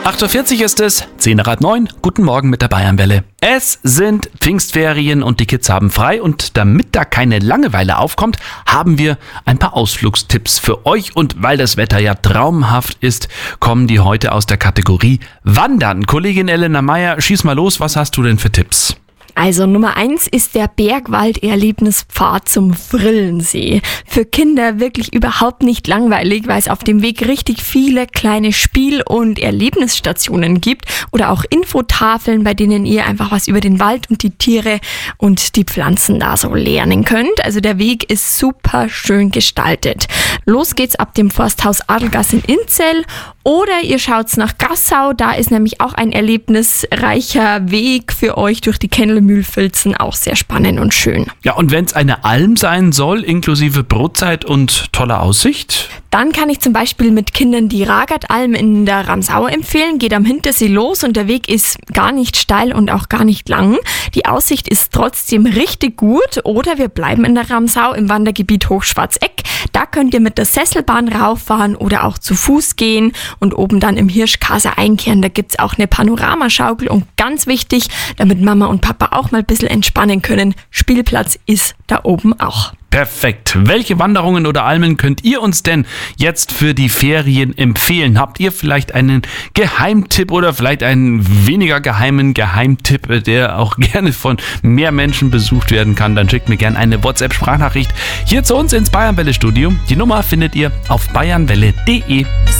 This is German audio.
8.40 Uhr ist es, 10:09, guten Morgen mit der Bayernwelle. Es sind Pfingstferien und die Kids haben frei und damit da keine Langeweile aufkommt, haben wir ein paar Ausflugstipps für euch und weil das Wetter ja traumhaft ist, kommen die heute aus der Kategorie Wandern. Kollegin Elena Meyer, schieß mal los, was hast du denn für Tipps? Also Nummer 1 ist der Bergwald-Erlebnispfad zum Vrillensee. Für Kinder wirklich überhaupt nicht langweilig, weil es auf dem Weg richtig viele kleine Spiel- und Erlebnisstationen gibt oder auch Infotafeln, bei denen ihr einfach was über den Wald und die Tiere und die Pflanzen da so lernen könnt. Also der Weg ist super schön gestaltet. Los geht's ab dem Forsthaus Adelgasse in Inzell oder ihr schaut's nach Gassau, da ist nämlich auch ein erlebnisreicher Weg für euch durch die Kennelmühlfilzen, auch sehr spannend und schön. Ja, und wenn es eine Alm sein soll, inklusive Brotzeit und toller Aussicht? Dann kann ich zum Beispiel mit Kindern die Ragartalm in der Ramsau empfehlen. Geht am Hintersee los und der Weg ist gar nicht steil und auch gar nicht lang. Die Aussicht ist trotzdem richtig gut. Oder wir bleiben in der Ramsau im Wandergebiet Hochschwarzeck. Da könnt ihr mit der Sesselbahn rauffahren oder auch zu Fuß gehen und oben dann im Hirschkaser einkehren. Da gibt's auch eine Panoramaschaukel und ganz wichtig, damit Mama und Papa auch mal ein bisschen entspannen können, Spielplatz ist da oben auch. Perfekt. Welche Wanderungen oder Almen könnt ihr uns denn jetzt für die Ferien empfehlen? Habt ihr vielleicht einen Geheimtipp oder vielleicht einen weniger geheimen Geheimtipp, der auch gerne von mehr Menschen besucht werden kann? Dann schickt mir gerne eine WhatsApp-Sprachnachricht hier zu uns ins Bayernwelle-Studio. Die Nummer findet ihr auf bayernwelle.de.